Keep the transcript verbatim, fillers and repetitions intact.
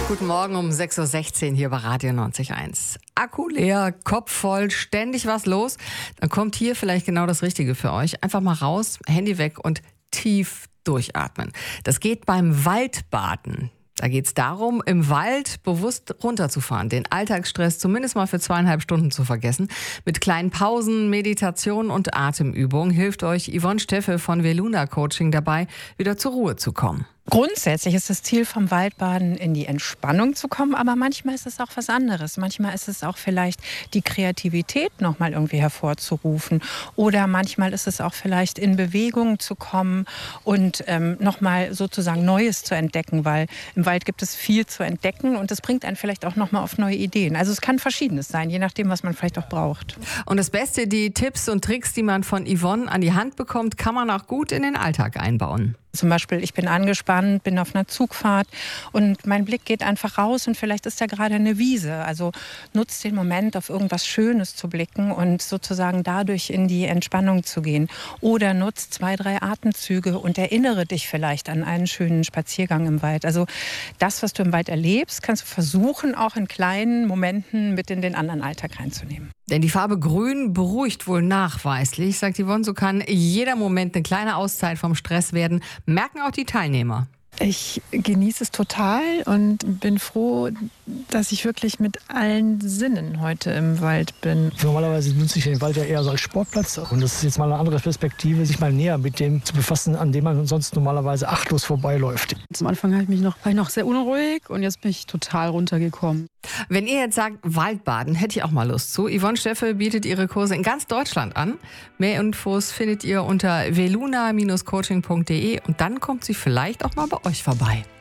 Guten Morgen um sechs Uhr sechzehn hier bei Radio neunzig Komma eins. Akku leer, Kopf voll, ständig was los. Dann kommt hier vielleicht genau das Richtige für euch. Einfach mal raus, Handy weg und tief durchatmen. Das geht beim Waldbaden. Da geht es darum, im Wald bewusst runterzufahren, den Alltagsstress zumindest mal für zweieinhalb Stunden zu vergessen. Mit kleinen Pausen, Meditation und Atemübungen hilft euch Yvonne Steffel von Veluna Coaching dabei, wieder zur Ruhe zu kommen. Grundsätzlich ist das Ziel vom Waldbaden, in die Entspannung zu kommen, aber manchmal ist es auch was anderes. Manchmal ist es auch vielleicht die Kreativität nochmal irgendwie hervorzurufen oder manchmal ist es auch vielleicht in Bewegung zu kommen und ähm, nochmal sozusagen Neues zu entdecken, weil im Wald gibt es viel zu entdecken und das bringt einen vielleicht auch nochmal auf neue Ideen. Also es kann Verschiedenes sein, je nachdem, was man vielleicht auch braucht. Und das Beste, die Tipps und Tricks, die man von Yvonne an die Hand bekommt, kann man auch gut in den Alltag einbauen. Zum Beispiel, ich bin angespannt, bin auf einer Zugfahrt und mein Blick geht einfach raus und vielleicht ist da gerade eine Wiese. Also nutzt den Moment, auf irgendwas Schönes zu blicken und sozusagen dadurch in die Entspannung zu gehen. Oder nutzt zwei, drei Atemzüge und erinnere dich vielleicht an einen schönen Spaziergang im Wald. Also das, was du im Wald erlebst, kannst du versuchen, auch in kleinen Momenten mit in den anderen Alltag reinzunehmen. Denn die Farbe Grün beruhigt wohl nachweislich, sagt Yvonne, so kann jeder Moment eine kleine Auszeit vom Stress werden, merken auch die Teilnehmer. Ich genieße es total und bin froh, dass ich wirklich mit allen Sinnen heute im Wald bin. Normalerweise nutze ich den Wald ja eher so als Sportplatz. Und das ist jetzt mal eine andere Perspektive, sich mal näher mit dem zu befassen, an dem man sonst normalerweise achtlos vorbeiläuft. Zum Anfang habe ich mich noch, war ich noch sehr unruhig und jetzt bin ich total runtergekommen. Wenn ihr jetzt sagt, Waldbaden, hätte ich auch mal Lust zu. Yvonne Steffel bietet ihre Kurse in ganz Deutschland an. Mehr Infos findet ihr unter veluna Bindestrich coaching Punkt de und dann kommt sie vielleicht auch mal bei euch vorbei.